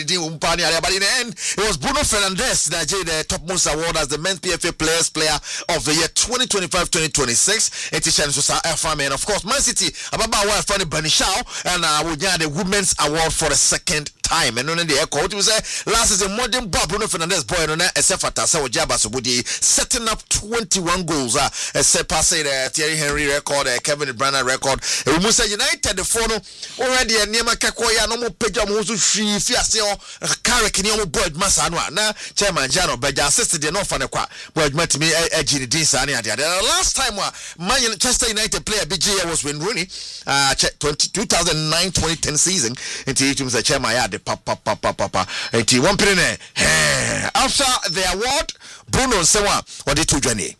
But in the end, it was Bruno Fernandes that gained the topmost award as the Men's PFA Player of the year 2025-2026. It is FM, and of course, Man City about our friend Benny Shaw, and we got the Women's Award for the second time. And on the echo, it was last season modern Bob Bruno Fernandes boy on SFata so Jabba Subudi setting up 21 goals. Passing the Thierry Henry record, Kevin De Bruyne record. We must say United the phone already and Nema Kakoya no more page of Musu Fiasio Karaki Niomo Boyd Masanwa. Na Chairman Jano Beja assisted the North Anaqua Boyd met me a Gini Dinsani. The last time Manchester United player BJ was when Rooney 2009-2010 season into it was a chairman the papa into one penny. After the award, Bruno Sewa what did you journey?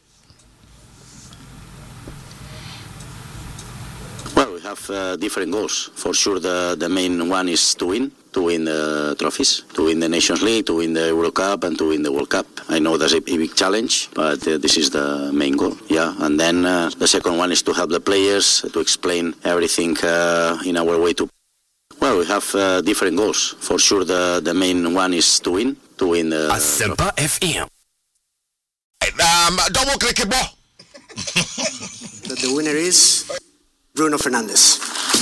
Well, we have different goals. For sure, the main one is to win trophies, to win the Nations League, to win the Euro Cup, and to win the World Cup. I know that's a big challenge, but this is the main goal. Yeah, and then the second one is to help the players, to explain everything in our way to. Well, we have different goals. For sure, the main one is to win the. Asempa FM. Double click it, ball. The winner is Bruno Fernandes.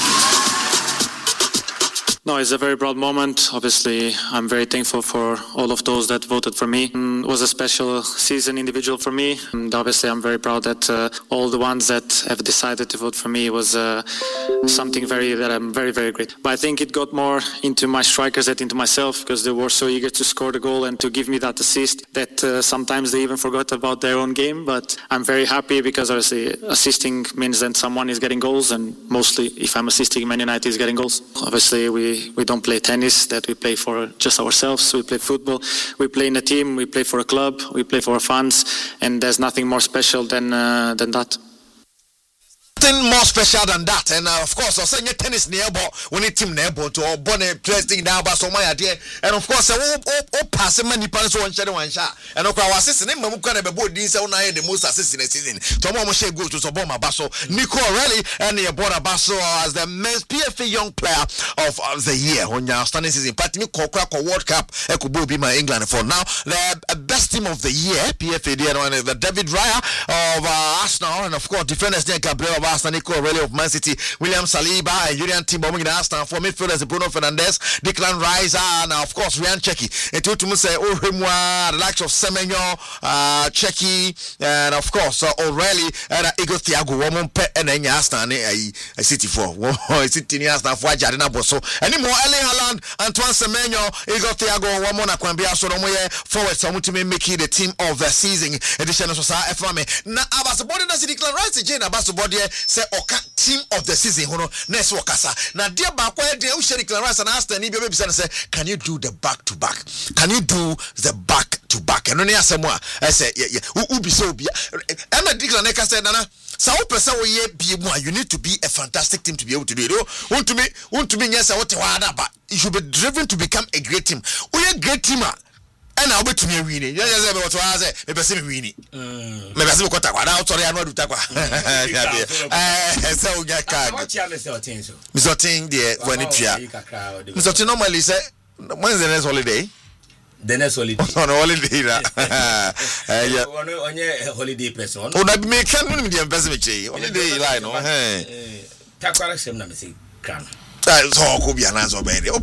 No, it's a very proud moment. Obviously, I'm very thankful for all of those that voted for me. It was a special season individual for me. And obviously, I'm very proud that all the ones that have decided to vote for me was something that I'm very, very grateful. But I think it got more into my strikers than into myself because they were so eager to score the goal and to give me that assist that sometimes they even forgot about their own game. But I'm very happy because obviously assisting means that someone is getting goals, and mostly if I'm assisting, Man United is getting goals. Obviously, we don't play tennis that we play for just ourselves. We play football. We play in a team. We play for a club. We play for our fans, and there's nothing more special than that. Nothing more special than that, and of course, I'll send you tennis nearby when you team nearby to our bonnet playing now, but so my idea, and of course, pass many parents one shadow one shot, and of course, assistant Mamuka be board this on the most assistant season. Tomo Shea goes to Soboma Basso, Nico Rally, and the Bora Basso as the men's PFA Young Player of the Year on your standing season. Patimi Crack World Cup, Ekubo be my England for now. The best team of the year, PFA, the David Raya of Arsenal, and of course, defenders near Gabriel of Arsenal, Nico Aurelio of Man City, William Saliba, and Julian Timber in Arsenal. For midfielders, Bruno Fernandes, Declan Rice, and of course, Ryan Checky. And to say, the likes of Semenyo, Checky, and of course, Aureli, and Igor Thiago, Woman Pet, and then Arsenal, a City for City Arsenal for Jardina Bosso. Anymore, Erling Haaland, Antoine Semenyo, Igor Thiago, Woman Aquambia, Solomoye, forward, someone to make the team of the season. Edition of Society FM. Now, Abasabodi, Declan Rice, again, Abasabodi. Say oka team of the season hono next wakasa na dia ba kwa dia u share Clarence and Aston ni be say can you do the back to back and only asemo I say u bi so bia and the Declan Neka said nana sa wo pese wo ye bi mu you need to be a fantastic team to be able to do it want to be yes what ba you should be driven to become a great team we a great team and I'll be to me winning. You just say what was it? Maybe see me winning. Maybe see me kota kwa. Now sorry, I know do takwa. So get card. Mr. Ting there when it here. Mr. Ting normally say when is the next holiday? The next holiday. On holiday na. Yeah. On holiday person. Oh, na be me can me the investment che. Holiday line no. Takwa sem na me say kan. So ko bi ananso be there.